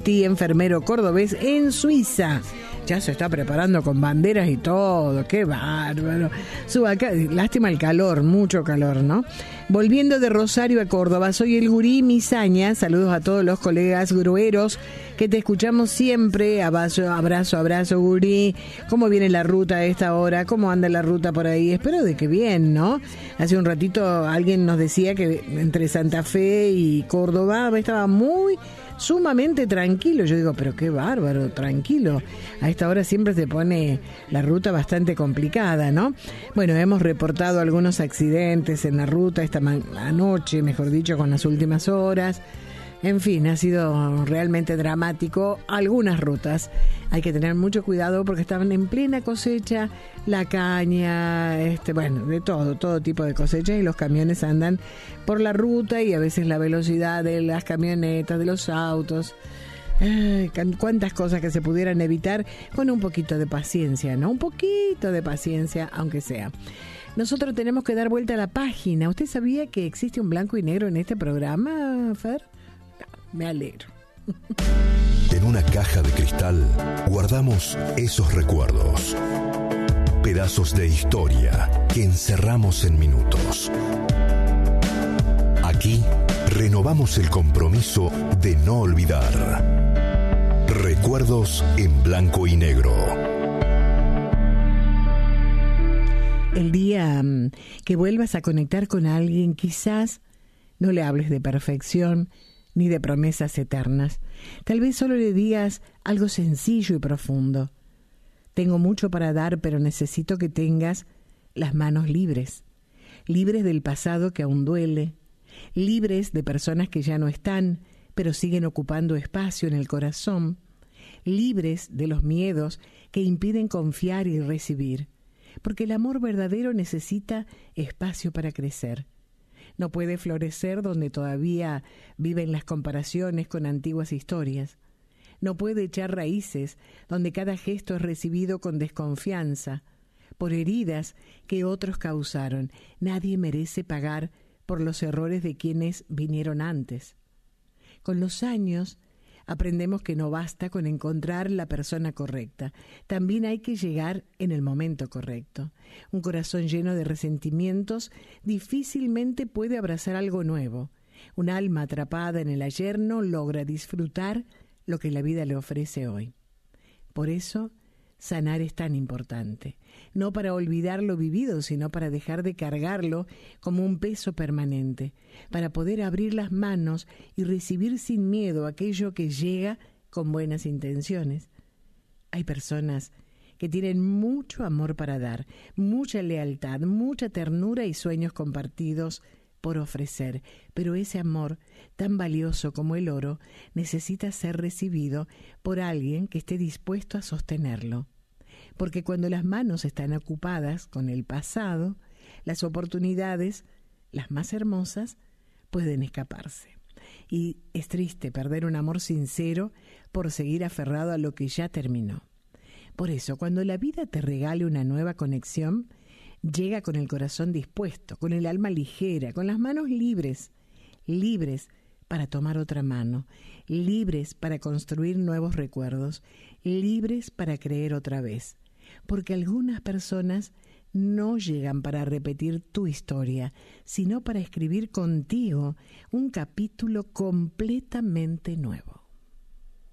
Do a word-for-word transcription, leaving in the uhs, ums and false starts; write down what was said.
Agustí, enfermero cordobés en Suiza. Ya se está preparando con banderas y todo, qué bárbaro. Suba acá, lástima el calor, mucho calor, ¿no? Volviendo de Rosario a Córdoba, soy el Gurí Misaña. Saludos a todos los colegas grueros que te escuchamos siempre. Abrazo, abrazo, abrazo, Gurí. ¿Cómo viene la ruta a esta hora? ¿Cómo anda la ruta por ahí? Espero de que bien, ¿no? Hace un ratito alguien nos decía que entre Santa Fe y Córdoba estaba muy... sumamente tranquilo. Yo digo, pero qué bárbaro, tranquilo. A esta hora siempre se pone la ruta bastante complicada, ¿no? Bueno, hemos reportado algunos accidentes en la ruta esta anoche, mejor dicho, con las últimas horas. En fin, ha sido realmente dramático algunas rutas. Hay que tener mucho cuidado porque estaban en plena cosecha, la caña, este, bueno, de todo, todo tipo de cosecha, y los camiones andan por la ruta y a veces la velocidad de las camionetas, de los autos. Ay, cuántas cosas que se pudieran evitar con un poquito de paciencia, ¿no? Un poquito de paciencia, aunque sea. Nosotros tenemos que dar vuelta a la página. ¿Usted sabía que existe un blanco y negro en este programa, Fer? Me alegro. En una caja de cristal guardamos esos recuerdos, pedazos de historia que encerramos en minutos. Aquí renovamos el compromiso de no olvidar. Recuerdos en blanco y negro. El día que vuelvas a conectar con alguien, quizás no le hables de perfección ni de promesas eternas. Tal vez solo le digas algo sencillo y profundo. Tengo mucho para dar, pero necesito que tengas las manos libres. Libres del pasado que aún duele. Libres de personas que ya no están, pero siguen ocupando espacio en el corazón. Libres de los miedos que impiden confiar y recibir. Porque el amor verdadero necesita espacio para crecer. No puede florecer donde todavía viven las comparaciones con antiguas historias. No puede echar raíces donde cada gesto es recibido con desconfianza, por heridas que otros causaron. Nadie merece pagar por los errores de quienes vinieron antes. Con los años aprendemos que no basta con encontrar la persona correcta. También hay que llegar en el momento correcto. Un corazón lleno de resentimientos difícilmente puede abrazar algo nuevo. Un alma atrapada en el ayer no logra disfrutar lo que la vida le ofrece hoy. Por eso, sanar es tan importante. No para olvidar lo vivido, sino para dejar de cargarlo como un peso permanente, para poder abrir las manos y recibir sin miedo aquello que llega con buenas intenciones. Hay personas que tienen mucho amor para dar, mucha lealtad, mucha ternura y sueños compartidos por ofrecer, pero ese amor, tan valioso como el oro, necesita ser recibido por alguien que esté dispuesto a sostenerlo. Porque cuando las manos están ocupadas con el pasado, las oportunidades, las más hermosas, pueden escaparse. Y es triste perder un amor sincero por seguir aferrado a lo que ya terminó. Por eso, cuando la vida te regale una nueva conexión, llega con el corazón dispuesto, con el alma ligera, con las manos libres, libres para tomar otra mano, libres para construir nuevos recuerdos, libres para creer otra vez. Porque algunas personas no llegan para repetir tu historia, sino para escribir contigo un capítulo completamente nuevo.